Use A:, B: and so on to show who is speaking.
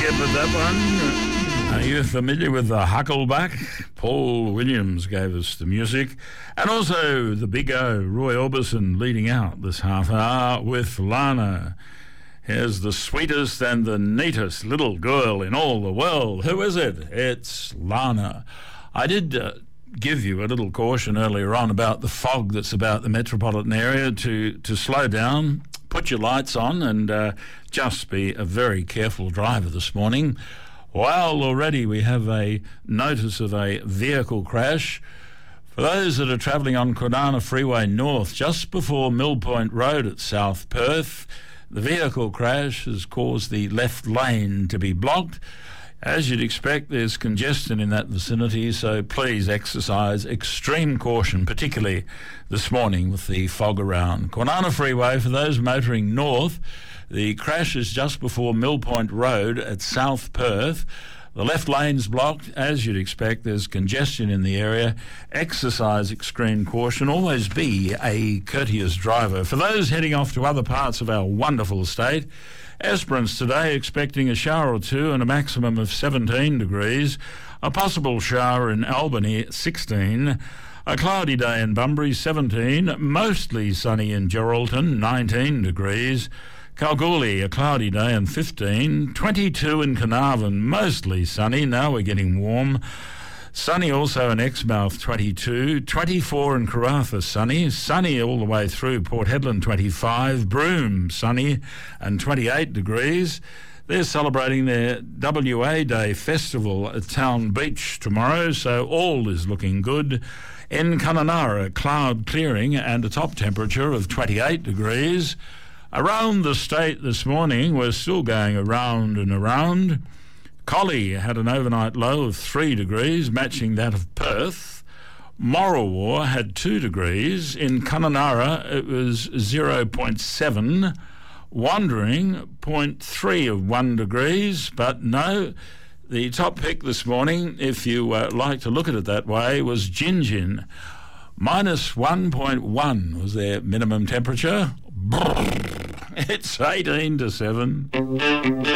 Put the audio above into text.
A: skip at that one. Are you familiar with the Huckleback? Paul Williams gave us the music. And also the Big O, Roy Orbison, leading out this half hour with Lana. Here's the sweetest and the neatest little girl in all the world. Who is it? It's Lana. I did give you a little caution earlier on about the fog that's about the metropolitan area to slow down, put your lights on, and just be a very careful driver this morning. Well, already we have a notice of a vehicle crash. For those that are travelling on Kwinana Freeway North, just before Mill Point Road at South Perth, the vehicle crash has caused the left lane to be blocked. As you'd expect, there's congestion in that vicinity, so please exercise extreme caution, particularly this morning with the fog around. Kwinana Freeway, for those motoring north, the crash is just before Mill Point Road at South Perth. The left lane's blocked. As you'd expect, there's congestion in the area. Exercise extreme caution. Always be a courteous driver. For those heading off to other parts of our wonderful state, Esperance today expecting a shower or two and a maximum of 17 degrees. A possible shower in Albany, 16. A cloudy day in Bunbury, 17. Mostly sunny in Geraldton, 19 degrees. Kalgoorlie, a cloudy day and 15. 22 in Carnarvon, mostly sunny. Now we're getting warm. Sunny also in Exmouth, 22. 24 in Karratha, sunny. Sunny all the way through Port Hedland, 25. Broome, sunny and 28 degrees. They're celebrating their WA Day festival at Town Beach tomorrow, so all is looking good. In Kununurra, cloud clearing and a top temperature of 28 degrees. Around the state this morning, we're still going around and around. Collie had an overnight low of 3 degrees, matching that of Perth. Morawar had 2 degrees. In Kununurra, it was 0.7. Wandering, 0.3 of 1 degrees. But no, the top pick this morning, if you like to look at it that way, was Gingin. Minus 1.1 was their minimum temperature. It's 18 to 7.